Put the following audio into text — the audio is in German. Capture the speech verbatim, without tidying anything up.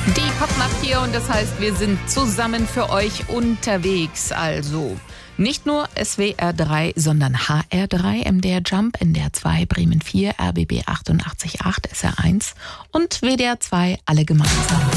Die Popnacht hier und das heißt, wir sind zusammen für euch unterwegs. Also nicht nur S W R drei, sondern H R drei, M D R Jump, N D R zwei, Bremen vier, R B B achtundachtzig Komma acht, S R eins und W D R zwei, alle gemeinsam.